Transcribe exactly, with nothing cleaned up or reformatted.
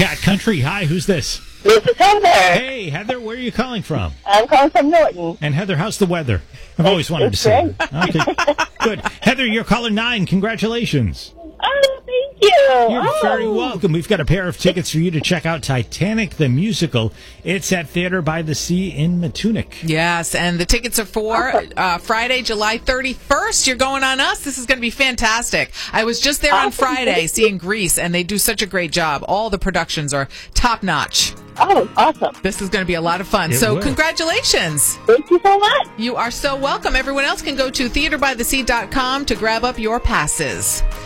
Cat Country. Hi, who's this? This is Heather. Hey, Heather, where are you calling from? I'm calling from Norton. And Heather, how's the weather? I've always wanted to It's say. great. Okay, good. Heather, you're caller nine. Congratulations. Oh, thank you. You're oh. very welcome. We've got a pair of tickets for you to check out Titanic the Musical. It's at Theater by the Sea in Matunic. Yes, and the tickets are for uh, Friday, July thirty-first. You're going on us. This is going to be fantastic. I was just there on Friday seeing Grease, and they do such a great job. All the productions are top-notch. Oh, awesome. This is going to be a lot of fun. It so will. congratulations. Thank you so much. You are so welcome. Everyone else can go to theater by the sea dot com to grab up your passes.